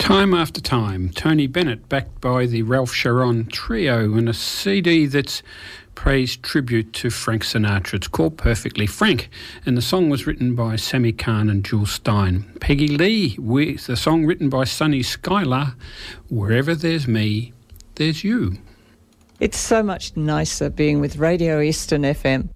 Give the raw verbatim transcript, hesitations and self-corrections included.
Time After Time, Tony Bennett, backed by the Ralph Sharon Trio, and a C D that's praised tribute to Frank Sinatra. It's called Perfectly Frank, and the song was written by Sammy Kahn and Jules Stein. Peggy Lee, with the song written by Sonny Skylar, Wherever There's Me, There's You. It's so much nicer being with Radio Eastern F M.